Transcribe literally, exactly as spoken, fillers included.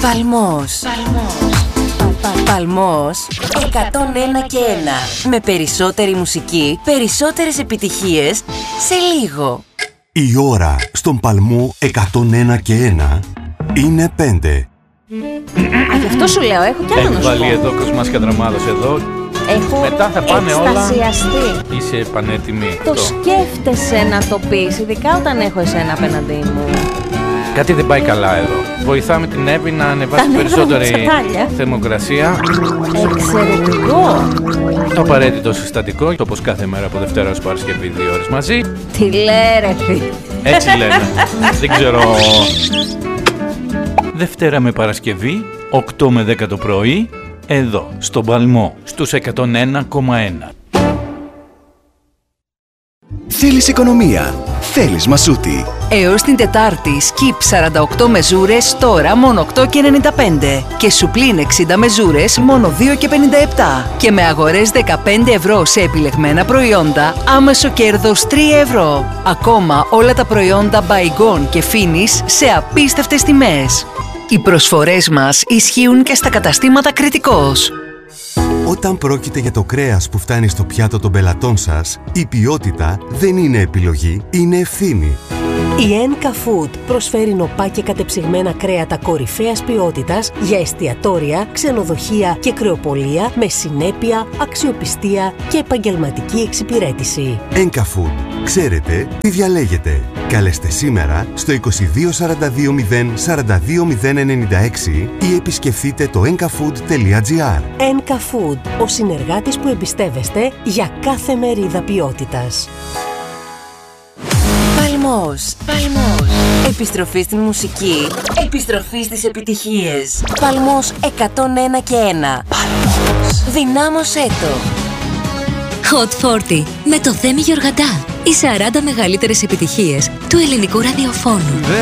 Παλμός. Παλμός. Παλμός εκατόν ένα και ένα. Με περισσότερη μουσική, περισσότερες επιτυχίες σε λίγο. Η ώρα στον Παλμό εκατόν ένα και ένα είναι πέντε. Α, γι' αυτό σου λέω, έχω κι άλλο να σου πω. Έχει βάλει εδώ Κοσμάς και Δραμάδος εδώ. Έχω μετά θα πάνε εκστασιαστεί. Όλα. Είσαι πανέτοιμη. Το σκέφτεσαι να το πεις, ειδικά όταν έχω εσένα απέναντί μου. Κάτι δεν πάει καλά εδώ. Βοηθάμε την Εύη να ανεβάσει περισσότερη θερμοκρασία. Εξαιρετικό. Το απαραίτητο συστατικό, όπως κάθε μέρα από Δευτέρα ως Παρασκευή, δύο ώρες μαζί. Τι λέρε, έτσι λένε. Δεν ξέρω. Δευτέρα με Παρασκευή, οκτώ με δέκα το πρωί, εδώ, στον Παλμό, στους εκατόν ένα κόμμα ένα. Θέλεις οικονομία. Θέλεις μασούτη. Έως την Τετάρτη, σκιπ σαράντα οκτώ μεζούρες, τώρα μόνο οκτώ και ενενήντα πέντε. Και σουπλίν εξήντα μεζούρες, μόνο δύο και πενήντα επτά. Και με αγορές δεκαπέντε ευρώ σε επιλεγμένα προϊόντα, άμεσο κέρδος τρία ευρώ. Ακόμα όλα τα προϊόντα Bygone και Finish σε απίστευτες τιμές. Οι προσφορές μας ισχύουν και στα καταστήματα Κρητικός. Όταν πρόκειται για το κρέας που φτάνει στο πιάτο των πελατών σας, η ποιότητα δεν είναι επιλογή, είναι ευθύνη. Η Ένκα Food προσφέρει νοπά και κατεψυγμένα κρέατα κορυφαίας ποιότητας για εστιατόρια, ξενοδοχεία και κρεοπολία με συνέπεια, αξιοπιστία και επαγγελματική εξυπηρέτηση. Ένκα Food. Ξέρετε τι διαλέγετε. Καλέστε σήμερα στο είκοσι δύο σαράντα δύο μηδέν σαράντα δύο μηδέν ενενήντα έξι ή επισκεφτείτε το enkafood τελεία gr. Ένκα Food, ο συνεργάτης που εμπιστεύεστε για κάθε μερίδα ποιότητας. Παλμός. Παλμός. Επιστροφή στην μουσική. Επιστροφή στις επιτυχίες. Παλμός εκατόν ένα και ένα. Παλμός. Δυνάμωσέ το. Hot σαράντα με το Θέμη Γεωργαντά. Οι σαράντα μεγαλύτερες επιτυχίες του ελληνικού ραδιοφώνου.